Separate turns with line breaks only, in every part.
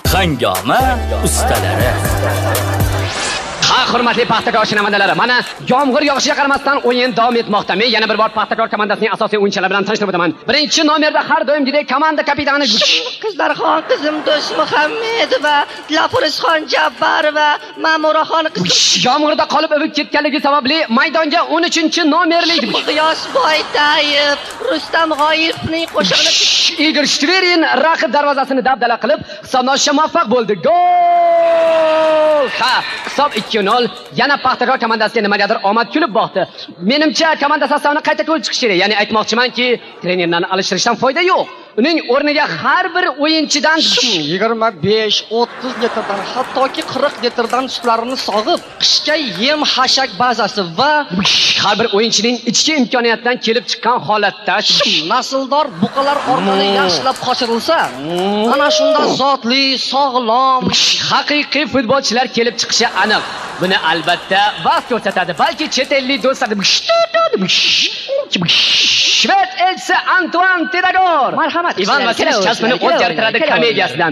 Hangoma ustalari.
Ha, hurmatli Paxtakor shinavandalari, mana yomg'ir yog'ishiga qaramasdan o'yin davom etmoqda. Men yana bir bor Paxtakor komandasining asosiy o'yinchilari bilan tanishtirib o'taman. Birinchi nomerda har doimgidek komanda kapitani
Qizlarxon qizim Do'st Muhammedova, Dilafuruzxon Jabbarova, Ma'muraxon qizim
yomg'irda qolib o'lib ketganligi sababli maydonga 13-nomerli
G'iyos Boytayev, Rustam G'oyevning qo'shig'ini
Igor Shverin raqib darvozasini dabdala qilib hisobni ochishga muvaffaq bo'ldi. Gol! Ha, hisob 2-0. Yana Paxtakor komandasiga nimagadir omad kulib boqdi. Menimcha komanda sostavini qayta ko'rib chiqish kerak. Ya'ni aytmoqchimanki, trenerlarni alishtirishdan foyda yo'q. Uning o'rniga har bir o'yinchidan
25, 30 litrdan, hattoki 40 litrdan sutlarini sog'ib, qishga yem hashak bazasi va
har bir o'yinchining ichki imkoniyatidan kelib chiqqan holatda
nasldor buqalar orqali yaxshilab qochirilsa, ana shunda zotli, sog'lom,
haqiqiy futbolchilar kelib chiqishi aniq. Buni albatta vaqt ko'rsatadi. Balki chet ellik do'stlar Shved elchisi Antoine Tedagor.
Marhamat,
Ivan Vasilyevich kasbini o'zgartiradi komediyasidan.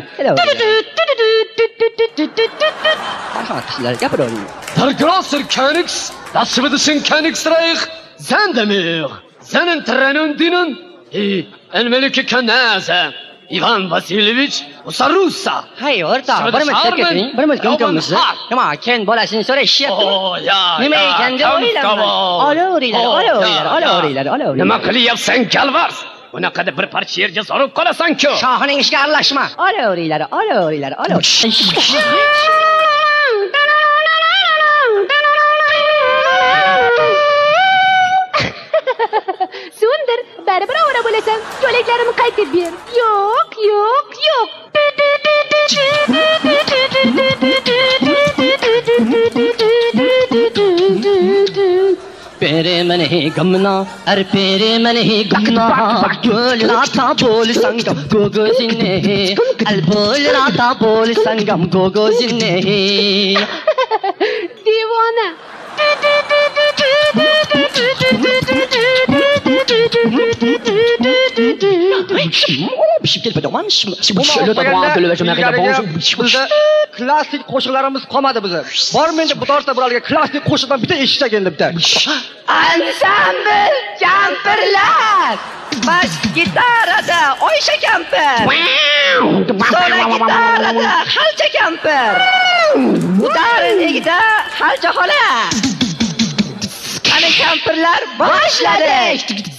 Marhamat, sizlar gapiravering.
Der großer König, das schwedischen Königsreich, Sandemir, seinen Thronen dienen, en великий князь Ivan Vasilyevich Usarusa.
Hay, o'rtoq, bir minutga keting. Bir minutga o'tirmisiz? Nima, ken bolasini so'rashyapti. Nima ekan deb o'ylayman. Olaveringlar.
Nima qilyapsan, Kalvars? Bunaqada bir parcha yerga zorib qolasan-ku.
Shohining ishiga aralashma. Olaveringlar.
Sundir, baribir ovora bo'lasan. Yo'laklarimni qaytib ber. Yo'q.
Pere mane gamna, ar pere mane gamna, bol rata bol sangam gogo zinne, al bol rata bol sangam gogo zinne.
Divona.
Klassik qo'shiqlarimiz qolmadi bizda. Bormenda bu torta buralga klassik qo'shiqdan bitta eshitsak endi bitta.
Ansambl kampirlar.
Bas gitarada Oysha kampir. So'la gitarada Xalcha kampir. Udarinigida Xalcha xola. Qani kampirlar boshladik.